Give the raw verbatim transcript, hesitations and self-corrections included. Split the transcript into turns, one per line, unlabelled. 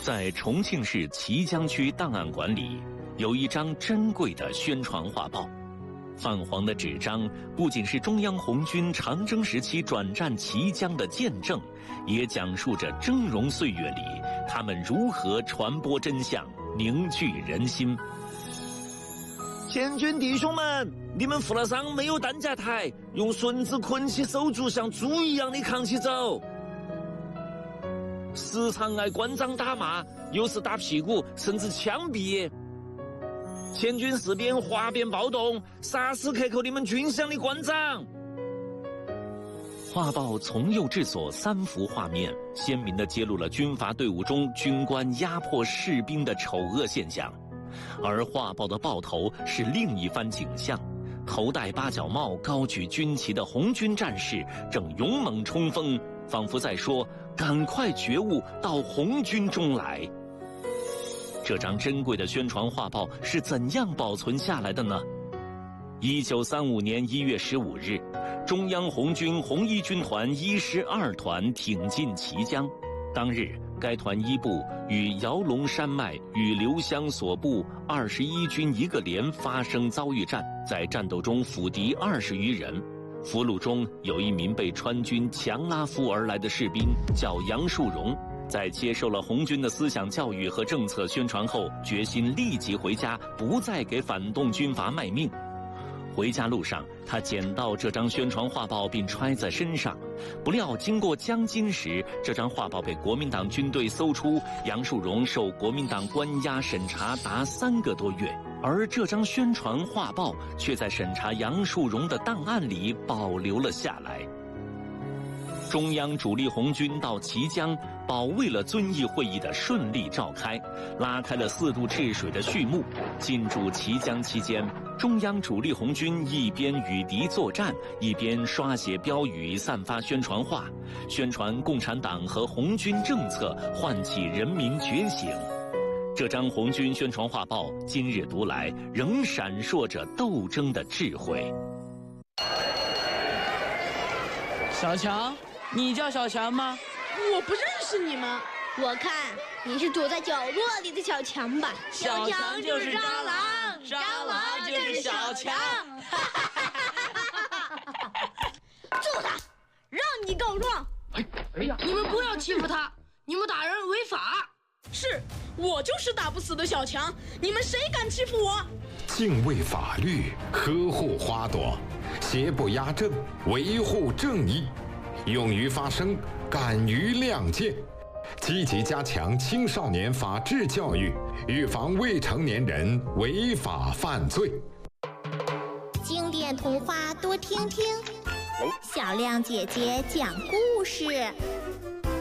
在重庆市綦江区档案馆里，有一张珍贵的宣传画报。泛黄的纸张不仅是中央红军长征时期转战綦江的见证，也讲述着峥嵘岁月里他们如何传播真相、凝聚人心。
前军弟兄们，你们负了伤，没有担架抬，用绳子捆起手足，像猪一样的扛起走。时常挨关长打骂，有时打屁股，甚至枪毙。前军士兵哗变暴动，杀死克扣你们军饷的关长。
画报从右至左三幅画面，鲜明地揭露了军阀队伍中军官压迫士兵的丑恶现象。而画报的报头是另一番景象，头戴八角帽、高举军旗的红军战士正勇猛冲锋，仿佛在说：“赶快觉悟，到红军中来。”这张珍贵的宣传画报是怎样保存下来的呢？一九三五年一月十五日，中央红军红一军团一师二团挺进綦江。当日，该团一部与姚龙山脉与刘湘所部二十一军一个连发生遭遇战，在战斗中俘敌二十余人。俘虏中有一名被川军强拉俘而来的士兵，叫杨树荣。在接受了红军的思想教育和政策宣传后，决心立即回家，不再给反动军阀卖命。回家路上，他捡到这张宣传画报并揣在身上，不料经过江津时，这张画报被国民党军队搜出，杨树荣受国民党关押审查达三个多月，而这张宣传画报却在审查杨树荣的档案里保留了下来。中央主力红军到綦江，保卫了遵义会议的顺利召开，拉开了四渡治水的序幕。进驻綦江期间，中央主力红军一边与敌作战，一边刷写标语、散发宣传画，宣传共产党和红军政策，唤起人民觉醒。这张红军宣传画报，今日读来仍闪烁着斗争的智慧。
小强，你叫小强吗？
我不认识你们。
我看你是躲在角落里的小强吧。
小强就是蟑螂，蟑螂就是小强。
揍他，让你告状。
哎哎呀！你们不要欺负他，你们打人违法。是，我就是打不死的小强，你们谁敢欺负我？
敬畏法律，呵护花朵，邪不压正，维护正义，勇于发声，敢于亮剑，积极加强青少年法治教育，预防未成年人违法犯罪。
经典童话多听听，小亮姐姐讲故事。